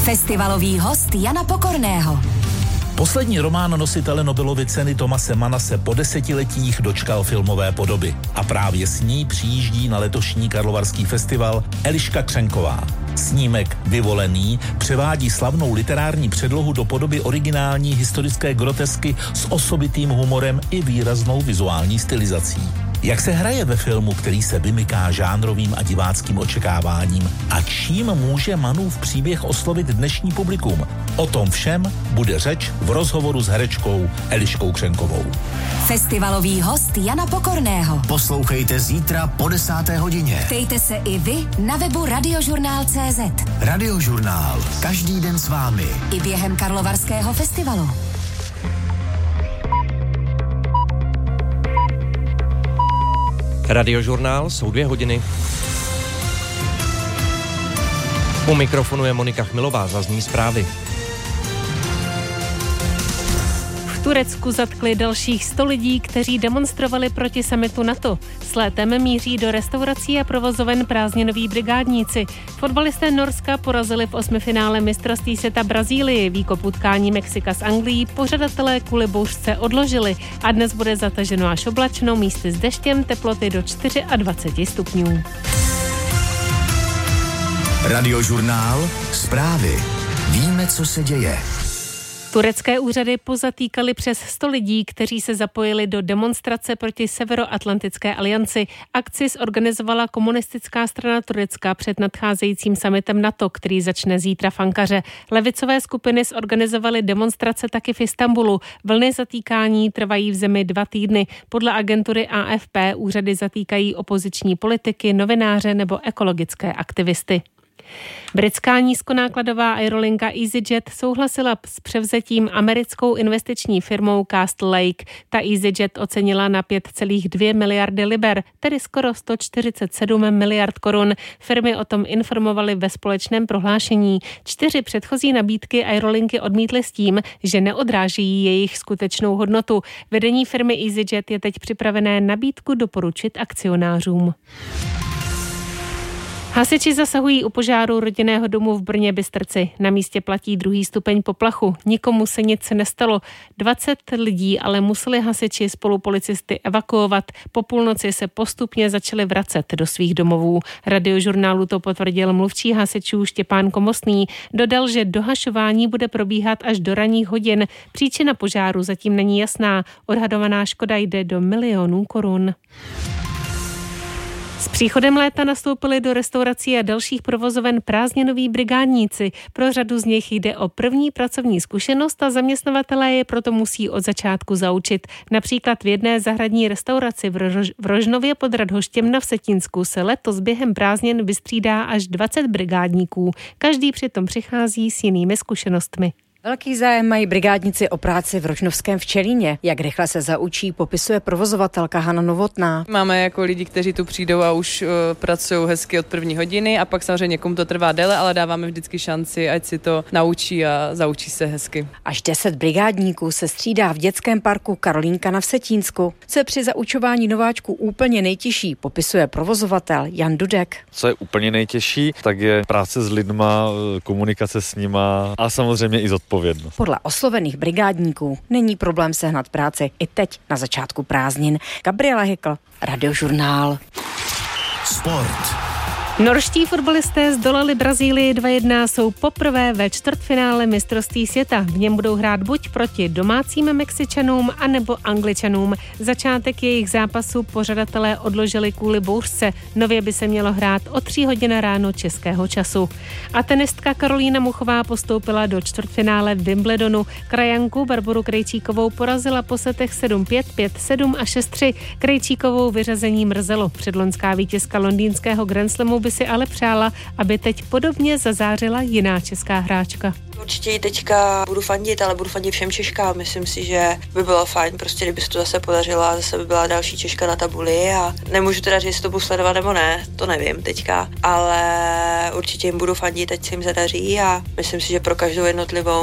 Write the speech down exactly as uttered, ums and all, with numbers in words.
Festivalový host Jana Pokorného. Poslední román nositele Nobelovy ceny Thomase Manna se po desetiletích dočkal filmové podoby. A právě s ní přijíždí na letošní Karlovarský festival Eliška Křenková. Snímek Vyvolený převádí slavnou literární předlohu do podoby originální historické grotesky s osobitým humorem i výraznou vizuální stylizací. Jak se hraje ve filmu, který se vymyká žánrovým a diváckým očekáváním a čím může Mannův příběh oslovit dnešní publikum? O tom všem bude řeč v rozhovoru s herečkou Eliškou Křenkovou. Festivalový host Jana Pokorného. Poslouchejte zítra po desáté hodině. Ptejte se i vy na webu radiožurnál tečka cé zet. Radiožurnál. Každý den s vámi. I během Karlovarského festivalu. Radiožurnál, jsou dvě hodiny. U mikrofonu je Monika Chmilová, zazní zprávy. V Turecku zatkli dalších sto lidí, kteří demonstrovali proti summitu NATO. S létem míří do restaurací a provozoven prázdninoví brigádníci. Fotbalisté Norska porazili v osmifinále mistrovství světa Brazílii. Výkop utkání Mexika s Anglií pořadatelé kvůli bouřce odložili a dnes bude zataženo až oblačno, místy s deštěm, teploty do dvacet čtyři stupňů. Radiožurnál, zprávy. Víme, co se děje. Turecké úřady pozatýkaly přes sto lidí, kteří se zapojili do demonstrace proti Severoatlantické alianci. Akci zorganizovala komunistická strana Turecka před nadcházejícím summitem NATO, který začne zítra v Ankaře. Levicové skupiny zorganizovaly demonstrace taky v Istanbulu. Vlny zatýkání trvají v zemi dva týdny. Podle agentury A F P úřady zatýkají opoziční politiky, novináře nebo ekologické aktivisty. Britská nízkonákladová aerolinka EasyJet souhlasila s převzetím americkou investiční firmou Castle Lake. Ta EasyJet ocenila na pět celá dvě miliardy liber, tedy skoro sto čtyřicet sedm miliard korun. Firmy o tom informovaly ve společném prohlášení. Čtyři předchozí nabídky aerolinky odmítly s tím, že neodrážejí jejich skutečnou hodnotu. Vedení firmy EasyJet je teď připravené nabídku doporučit akcionářům. Hasiči zasahují u požáru rodinného domu v Brně Bystrci. Na místě platí druhý stupeň poplachu. Nikomu se nic nestalo. dvacet lidí ale museli hasiči spolu policisty evakuovat. Po půlnoci se postupně začali vracet do svých domovů. Radiožurnálu to potvrdil mluvčí hasičů Štěpán Komostný. Dodal, že dohašování bude probíhat až do ranních hodin. Příčina požáru zatím není jasná. Odhadovaná škoda jde do milionů korun. S příchodem léta nastoupili do restaurací a dalších provozoven prázdninoví brigádníci. Pro řadu z nich jde o první pracovní zkušenost a zaměstnavatelé je proto musí od začátku zaučit. Například v jedné zahradní restauraci v, Rož- v Rožnově pod Radhoštěm na Vsetínsku se letos během prázdnin vystřídá až dvacet brigádníků. Každý přitom přichází s jinými zkušenostmi. Velký zájem mají brigádníci o práci v Rožnovském Včelíně. Jak rychle se zaučí, popisuje provozovatelka Hana Novotná. Máme jako lidi, kteří tu přijdou a už uh, pracují hezky od první hodiny a pak samozřejmě někomu to trvá déle, ale dáváme vždycky šanci, ať si to naučí a zaučí se hezky. Až deset brigádníků se střídá v dětském parku Karolínka na Vsetínsku. Co je při zaučování nováčků úplně nejtěžší, popisuje provozovatel Jan Dudek. Co je úplně nejtěžší, tak je práce s lidma, komunikace s nima a samozřejmě i zodpovědnost. Podle oslovených brigádníků není problém sehnat práci i teď na začátku prázdnin. Gabriela Hykl, Radiožurnál. Sport. Norští fotbalisté zdolali Brazílii dva jedna, jsou poprvé ve čtvrtfinále mistrovství světa. V něm budou hrát buď proti domácím Mexičanům, anebo Angličanům. Začátek jejich zápasu pořadatelé odložili kvůli bouřce. Nově by se mělo hrát o tři hodiny ráno českého času. A tenistka Karolína Muchová postoupila do čtvrtfinále Wimbledonu. Krajanku Barboru Krejčíkovou porazila po setech sedm pět, pět sedm a šest tři. Krejčíkovou vyřazení mrzelo. Předloňská vítězka londýnského Grand Slamu by si ale přála, aby teď podobně zazářila jiná česká hráčka. Určitě i teďka budu fandit, ale budu fandit všem Češkám. Myslím si, že by bylo fajn, prostě kdyby se to zase podařilo a zase by byla další Češka na tabuli a nemůžu teda říct, jestli to budu sledovat nebo ne, to nevím teďka, ale určitě jim budu fandit, ať se jim zadaří a myslím si, že pro každou jednotlivou